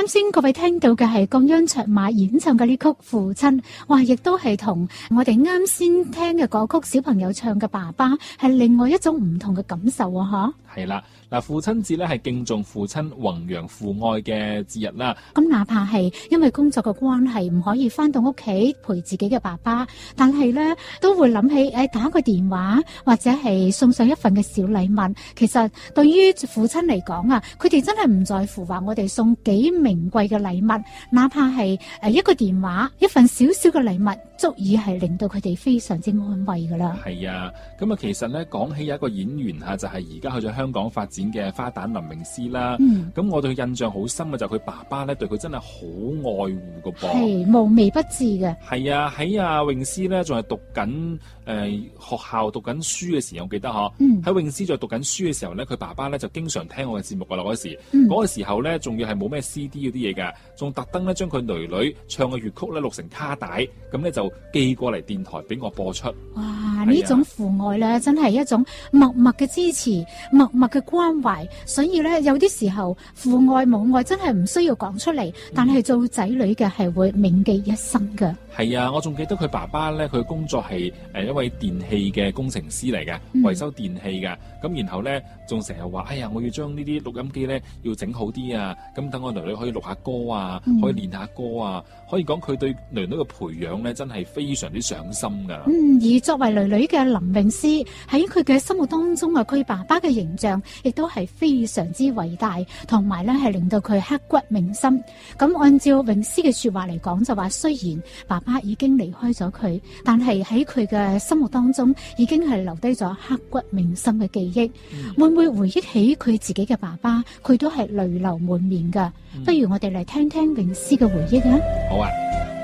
啱先各位聽到嘅係降央卓瑪演唱嘅呢曲《父親》，哇，亦都係同我哋啱先聽嘅歌曲小朋友唱嘅爸爸係另外一種唔同嘅感受啊！吓， 係啦，嗱，父親節咧係敬重父親、弘揚父愛嘅節日啦。 咁哪怕係因為工作嘅關係唔可以翻到屋企陪自己嘅爸爸，但係咧都會諗起打個電話或者係送上一份嘅小禮物。其實對於父親嚟講啊，佢哋真係唔在乎話我哋送幾名貴嘅禮物，哪怕係一個電話、一份小小嘅禮物，足以係令到佢哋非常之安慰噶啦。 係啊，咁啊，其實咧講起有一個演員嚇，就係而家去咗香港發展嘅花旦林詠詩啦。咁我對佢印象好深嘅就係佢爸爸咧對佢真係好愛護噶噃， 係無微不至嘅。 係啊，喺阿詠詩咧仲係讀緊學校讀緊書嘅時候，我記得嗬。喺詠詩在讀緊書嘅時候咧，佢爸爸咧就經常聽我嘅節目噶啦嗰時。嗰個時候咧仲要係冇咩 CD 嗰啲嘢㗎，仲特登咧將佢女唱嘅粵曲咧錄成卡帶，咁咧就寄過嚟電台俾我播出。 哇！呢種父愛咧，真係一種默默嘅支持、默默嘅關懷。所以咧，有啲時候父愛母愛真係唔需要講出嚟，但係做仔女嘅係會銘記一生㗎。 係啊，我仲記得佢爸爸咧，佢工作係一位電器嘅工程師嚟嘅，維修電器嘅。咁然後咧，仲成日話：哎呀，我要將呢啲錄音機咧要整好啲啊！咁等我女女可以錄下歌啊，可以練下歌啊。可以講佢對女女嘅培養咧，真係非常之上心㗎。 而作為女女嘅林詠詩喺佢嘅心目當中啊，佢爸爸嘅形象亦都係非常之偉大，同埋咧係令到佢刻骨銘心。咁按照詠詩嘅說話嚟講，就話雖然爸爸已經離開咗佢，但係喺佢嘅心目當中已經係留低咗刻骨銘心嘅記憶。會唔會回憶起佢自己嘅爸爸，佢都係淚流滿面㗎？不如我哋嚟聽聽詠詩嘅回憶啊！ 好啊。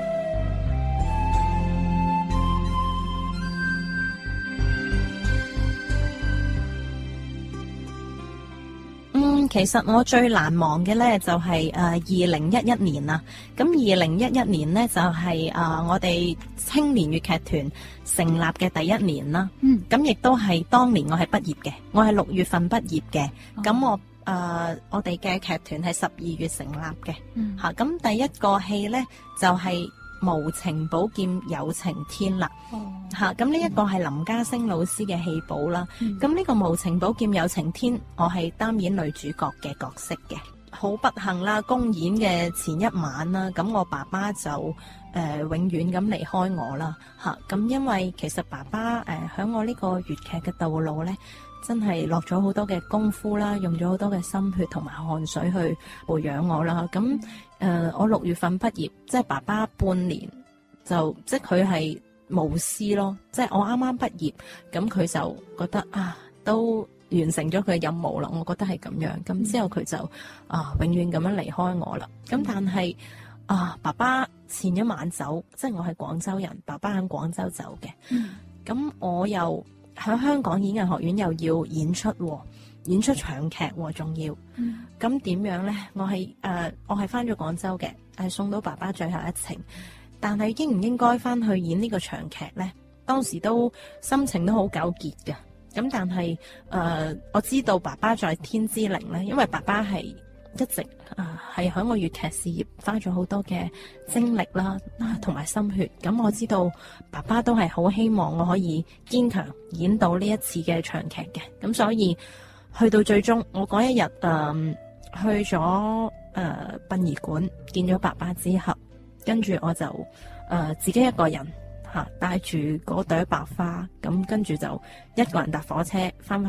其實我最難忘嘅咧就係2011年啦。咁2011年呢，就係我哋青年粵劇團成立嘅第一年啦。咁亦都係當年我係畢業嘅，我係6月份畢業嘅。咁我哋嘅劇團係12月成立嘅。咁第一個戲咧就係無情寶劍有情天啦。咁呢一個係林家聲老師嘅戲寶啦。咁呢個無情寶劍有情天，我係擔演女主角嘅角色嘅。好不幸啦，公演嘅前一晚啦，咁我爸爸就永遠咁離開我啦。咁因為其實爸爸喺我呢個粵劇嘅道路咧，真係落咗好多嘅功夫啦，用咗好多嘅心血同埋汗水去培養我啦。咁我6月份畢業，即係爸爸半年就即係佢係無私咯。即係我啱啱畢業，咁佢就覺得都完成咗佢嘅任務啦。我覺得係咁樣。咁之後佢就永遠咁樣離開我啦。咁但係爸爸前一晚走，即係我係廣州人，爸爸喺廣州走嘅。咁我又喺香港演藝學院又要演出長劇仲要。咁點樣呢？我係翻咗廣州嘅，係送到爸爸最後一程。但係應唔應該翻去演呢個長劇呢？當時都心情都好糾結嘅。咁但係我知道爸爸在天之靈呢，因為爸爸係一直係喺我粵劇事業花咗好多嘅精力啦，同埋心血。咁我知道爸爸都係好希望我可以堅強演到呢一次嘅長劇嘅。咁所以去到最終，我嗰一日去咗殯儀館見咗爸爸之後，跟住我就自己一個人帶住嗰朵白花，咁跟住就一個人搭火車翻